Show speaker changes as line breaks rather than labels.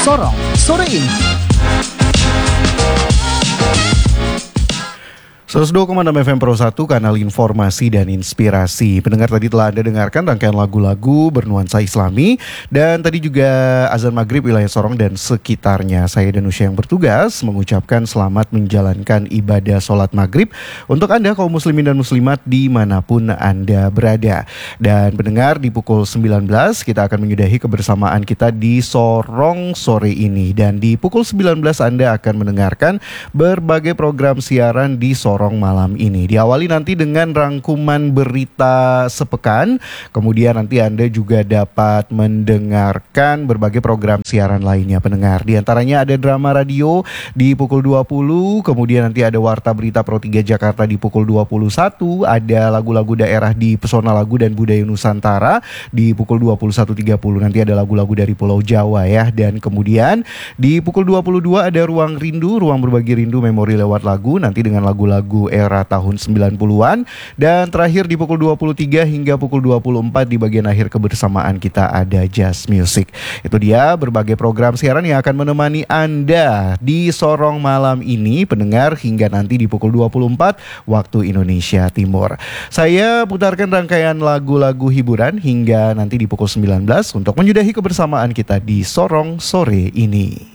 Sorong sore ini.
102,6 FM Pro 1, kanal informasi dan inspirasi. Pendengar, tadi telah Anda dengarkan rangkaian lagu-lagu bernuansa Islami. Dan tadi juga azan maghrib wilayah Sorong dan sekitarnya. Saya Danusia yang bertugas mengucapkan selamat menjalankan ibadah sholat maghrib untuk Anda kaum muslimin dan muslimat dimanapun Anda berada. Dan pendengar, di pukul 19 kita akan menyudahi kebersamaan kita di Sorong sore ini. Dan di pukul 19 Anda akan mendengarkan berbagai program siaran di Sorong malam ini. Diawali nanti dengan rangkuman berita sepekan. Kemudian nanti Anda juga dapat mendengarkan berbagai program siaran lainnya, pendengar. Di antaranya ada drama radio di pukul 20. Kemudian nanti ada Warta Berita Pro 3 Jakarta di pukul 21. Ada lagu-lagu daerah di Pesona Lagu dan Budaya Nusantara di pukul 21.30. Nanti ada lagu-lagu dari Pulau Jawa ya. Dan kemudian di pukul 22 ada Ruang Rindu, Ruang Berbagi Rindu Memori Lewat Lagu. Nanti dengan lagu-lagu era tahun 90-an. Dan terakhir di pukul 23 hingga pukul 24 di bagian akhir kebersamaan kita ada Jazz Music. Itu dia berbagai program siaran yang akan menemani Anda di Sorong malam ini, pendengar, hingga nanti di pukul 24 waktu Indonesia Timur. Saya putarkan rangkaian lagu-lagu hiburan hingga nanti di pukul 19 untuk menyudahi kebersamaan kita di Sorong sore ini.